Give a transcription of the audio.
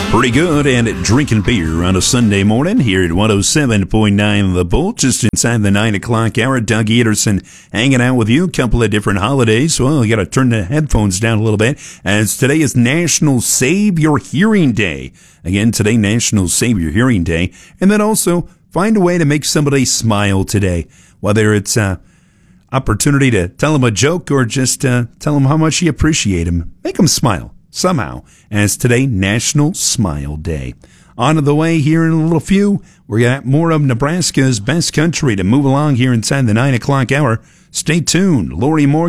Pretty good and drinking beer on a Sunday morning here at 107.9 The Bull, just inside the 9 o'clock hour. Doug Ederson hanging out with you. A couple of different holidays. Well, you got to turn the headphones down a little bit, as today is National Save Your Hearing Day. Again, today, National Save Your Hearing Day. And then also, find a way to make somebody smile today, whether it's opportunity to tell them a joke or just tell them how much you appreciate them. Make them smile somehow, as today, National Smile Day. On to the way here in a little few. We got more of Nebraska's best country to move along here inside the 9 o'clock hour. Stay tuned. Lori Moore